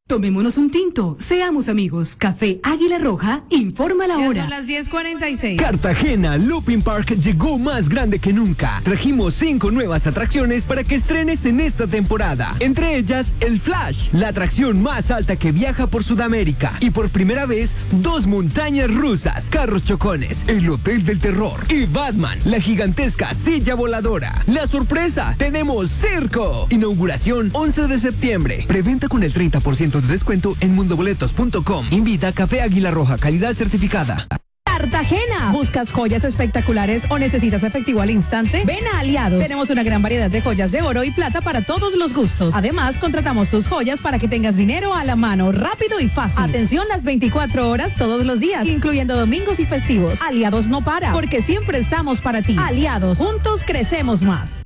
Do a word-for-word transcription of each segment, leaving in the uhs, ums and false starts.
Tomémonos un tinto, seamos amigos. Café Águila Roja, informa la Ya hora. son las diez cuarenta y seis. Cartagena Looping Park llegó más grande que nunca. Trajimos cinco nuevas atracciones para que estrenes en esta temporada. Entre ellas, el Flash, la atracción más alta que viaja por Sudamérica. Y por primera vez, dos montañas rusas, carros chocones, el Hotel del Terror y Batman, la gigantesca silla voladora. La sorpresa, tenemos circo. Inauguración once de septiembre. Preventa con el treinta por ciento de descuento en mundoboletos punto com. Invita Café Águila Roja, calidad certificada. Cartagena. ¿Buscas joyas espectaculares o necesitas efectivo al instante? Ven a Aliados. Tenemos una gran variedad de joyas de oro y plata para todos los gustos. Además, contratamos tus joyas para que tengas dinero a la mano, rápido y fácil. Atención las veinticuatro horas todos los días, incluyendo domingos y festivos. Aliados no para, porque siempre estamos para ti. Aliados, juntos crecemos más.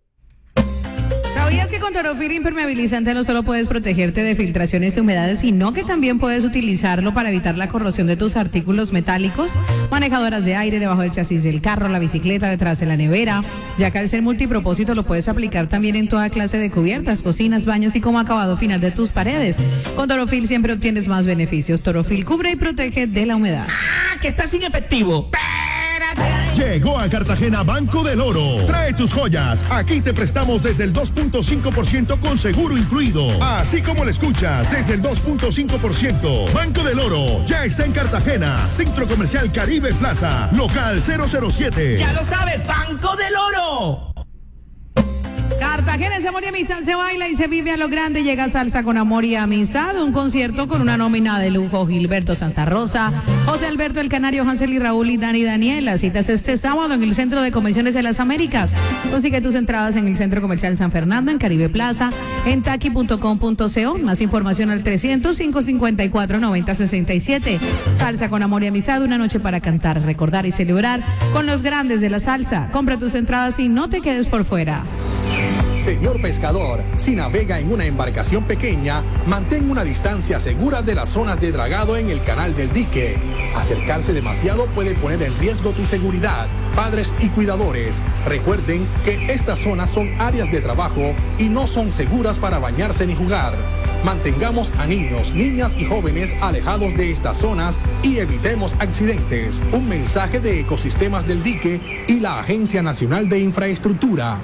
¿Sabías que con Torofil impermeabilizante no solo puedes protegerte de filtraciones y humedades, sino que también puedes utilizarlo para evitar la corrosión de tus artículos metálicos? Manejadoras de aire, debajo del chasis del carro, la bicicleta, detrás de la nevera. Ya que al ser multipropósito lo puedes aplicar también en toda clase de cubiertas, cocinas, baños y como acabado final de tus paredes. Con Torofil siempre obtienes más beneficios. Torofil cubre y protege de la humedad. ¡Ah, que está sin efectivo! Llegó a Cartagena Banco del Oro. Trae tus joyas. Aquí te prestamos desde el dos punto cinco por ciento con seguro incluido. Así como lo escuchas, desde el dos punto cinco por ciento. Banco del Oro ya está en Cartagena. Centro Comercial Caribe Plaza. Local cero cero siete. ¡Ya lo sabes! ¡Banco del Oro! Cartagena es amor y amistad, se baila y se vive a lo grande. Llega Salsa con Amor y Amistad, un concierto con una nómina de lujo: Gilberto Santa Rosa, José Alberto El Canario, Hansel y Raúl y Dani Daniel. Las citas este sábado en el Centro de Convenciones de las Américas. Consigue tus entradas en el Centro Comercial San Fernando, en Caribe Plaza, en taqui punto com punto co. Más información al trescientos, cinco cincuenta y cuatro, noventa sesenta y siete. Salsa con Amor y Amistad, una noche para cantar, recordar y celebrar con los grandes de la salsa. Compra tus entradas y no te quedes por fuera. Señor pescador, si navega en una embarcación pequeña, mantenga una distancia segura de las zonas de dragado en el canal del dique. Acercarse demasiado puede poner en riesgo tu seguridad. Padres y cuidadores, recuerden que estas zonas son áreas de trabajo y no son seguras para bañarse ni jugar. Mantengamos a niños, niñas y jóvenes alejados de estas zonas y evitemos accidentes. Un mensaje de Ecosistemas del Dique y la Agencia Nacional de Infraestructura.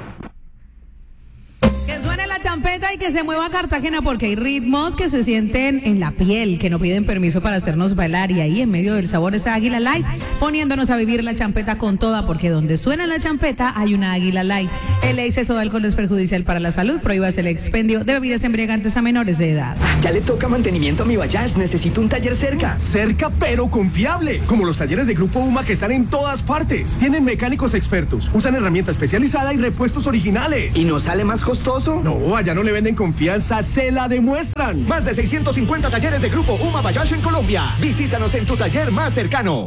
Que suene la champeta y que se mueva Cartagena, porque hay ritmos que se sienten en la piel, que no piden permiso para hacernos bailar, y ahí en medio del sabor es Águila Light, poniéndonos a vivir la champeta con toda, porque donde suena la champeta hay una Águila Light. El exceso de alcohol es perjudicial para la salud. Prohíbas el expendio de bebidas embriagantes a menores de edad. Ya le toca mantenimiento a mi Bayash, necesito un taller cerca. Cerca pero confiable, como los talleres de Grupo UMA que están en todas partes. Tienen mecánicos expertos, usan herramienta especializada y repuestos originales. ¿Y no sale más costoso? No, allá no le venden confianza, se la demuestran. Más de seiscientos cincuenta talleres de Grupo UMA Bayash en Colombia. Visítanos en tu taller más cercano.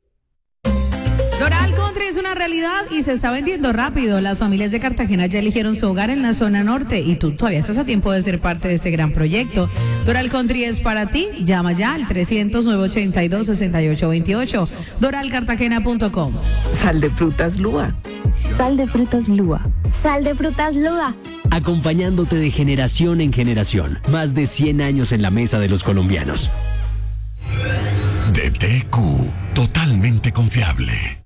Doral Country es una realidad y se está vendiendo rápido. Las familias de Cartagena ya eligieron su hogar en la zona norte y tú todavía estás a tiempo de ser parte de este gran proyecto. Doral Country es para ti. Llama ya al trescientos, nueve ochenta y dos, sesenta y ocho veintiocho. doral cartagena punto com. Sal de frutas Lua. Sal de frutas Lua. Sal de frutas Lua. Acompañándote de generación en generación. Más de cien años en la mesa de los colombianos. D T Q, totalmente confiable.